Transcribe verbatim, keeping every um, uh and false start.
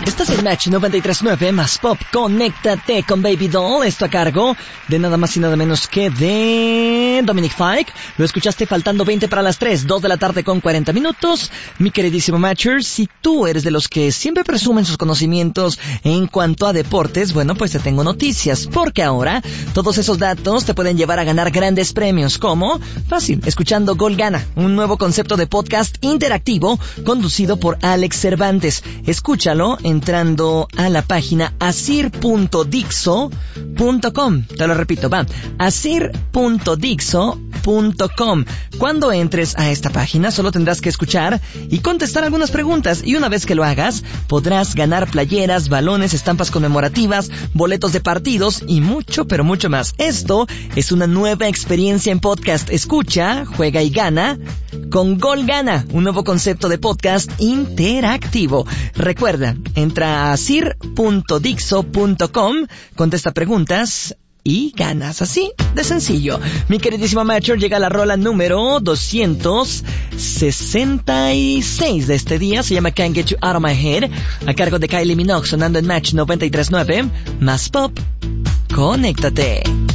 Estás en Match noventa y tres punto nueve más Pop. Conéctate con Baby Doll. Esto a cargo de nada más y nada menos que de Dominic Fike. Lo escuchaste faltando veinte para las tres, dos de la tarde con cuarenta minutos. Mi queridísimo Matcher, si tú eres de los que siempre presumen sus conocimientos en cuanto a deportes, bueno, pues te tengo noticias, porque ahora todos esos datos te pueden llevar a ganar grandes premios, como, fácil, escuchando Gol Gana, un nuevo concepto de podcast interactivo conducido por Alex Cervantes. Escúchalo entrando a la página asir punto dixo punto com. Te lo repito, va, asir punto dixo punto com. Cuando entres a esta página, solo tendrás que escuchar y contestar algunas preguntas, y una vez que lo hagas, podrás ganar playeras, balones, estampas conmemorativas, boletos de partidos y mucho, pero mucho más. Esto es una nueva experiencia en podcast. Escucha, juega y gana con Gol Gana, un nuevo concepto de podcast interactivo. Recuerda, entra a asir punto dixo punto com, contesta preguntas y ganas, así de sencillo. Mi queridísimo Matcher, llega la rola número doscientos sesenta y seis de este día. Se llama Can't Get You Out of My Head, a cargo de Kylie Minogue, sonando en Match noventa y tres punto nueve más Pop. Conéctate.